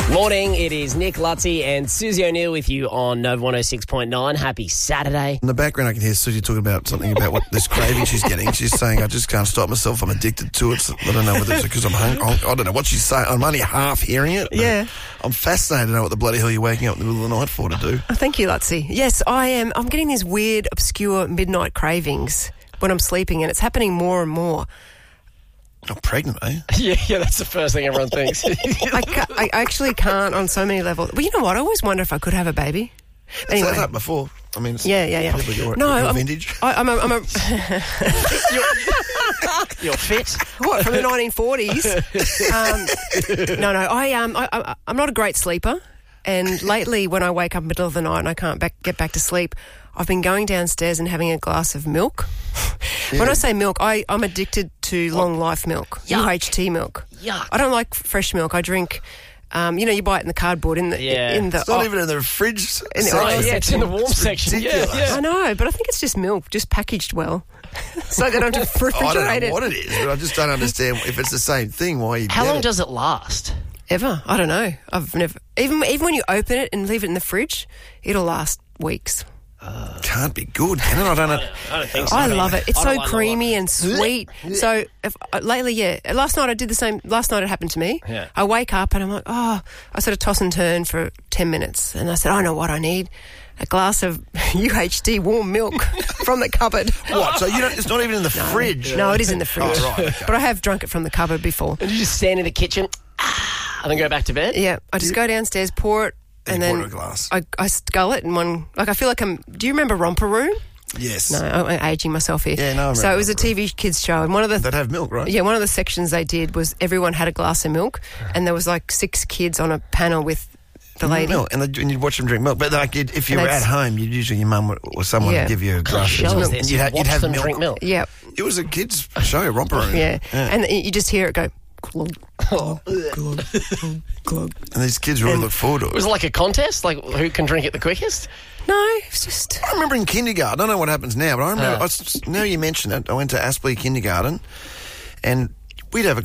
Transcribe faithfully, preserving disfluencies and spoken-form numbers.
Morning, it is Nick Lutzy and Susie O'Neill with you on Nova one oh six point nine. Happy Saturday. In the background, I can hear Susie talking about something about what this craving she's getting. She's saying, I just can't stop myself. I'm addicted to it. So I don't know whether it's because I'm hungry. I don't know what she's saying. I'm only half hearing it. Yeah. I'm fascinated to know what the bloody hell you're waking up in the middle of the night for to do. Oh, thank you, Lutzy. Yes, I am. I'm getting these weird, obscure midnight cravings when I'm sleeping, and it's happening more and more. I'm pregnant, eh? Yeah, yeah, that's the first thing everyone thinks. I, ca- I actually can't on so many levels. Well, you know what? I always wonder if I could have a baby. Anyway. Anyway. That before. I mean, it's Yeah, yeah, yeah. probably your, No, your I'm, vintage. I, I'm a... I'm a you're, you're fit. what, from the nineteen forties? Um, no, no, I, um, I, I, I'm not a great sleeper. And lately, when I wake up in the middle of the night and I can't back, get back to sleep, I've been going downstairs and having a glass of milk. Yeah. When I say milk, I, I'm addicted to long life milk, Yuck. U H T milk. Yuck. I don't like fresh milk. I drink, um, you know, you buy it in the cardboard in the Yeah. in the. It's not oh, even in the fridge. In the section. ice Yeah, it's in the warm It's section. Yeah, ridiculous. yeah. I know, but I think it's just milk, just packaged well, so they don't have to I don't refrigerate know it what it is, but I just don't understand if it's the same thing. Why you How get long it. does it last? ever. I don't know. I've never even even when you open it and leave it in the fridge, it'll last weeks. Can't be good, can it? I don't know. I don't think so. I love it. It's I so don't like creamy it. and sweet. So if, uh, lately, yeah. Last night I did the same. Last night it happened to me. Yeah. I wake up and I'm like, oh, I sort of toss and turn for ten minutes, and I said, I know what I need. A glass of U H D warm milk from the cupboard. What? So you don't? It's not even in the fridge. No, it is in the fridge. Oh, right, okay. But I have drunk it from the cupboard before. And you just stand in the kitchen ah, and then go back to bed? Yeah, I just go downstairs, pour it, and, And you then pour it in a glass. I, I scull it in one. Like I feel like I'm. Do you remember Romper Room? Yes. No, I'm aging myself here. Yeah, no, I remember So it was a Romper T V kids show, and one of the They'd have milk, right? yeah, one of the sections they did was everyone had a glass of milk, and there was like six kids on a panel with the lady. Milk, and, they, and you'd watch them drink milk. But like, you'd, if you And were thats- at home, you'd usually your mum would, or someone Yeah. would give you a glass Show of us milk. this. You'd, ha- Watch you'd have them milk. drink milk. Yeah, It was a kids' show, Romper Room. yeah, Yeah. and you just hear it go. Glug, glug, glug, glug. And these kids really look forward to it. Was it like a contest? Like who can drink it the quickest? No, it's just. I remember in kindergarten, I don't know what happens now, but I remember, Uh. I s- now you mention it, I went to Aspley Kindergarten, and we'd have a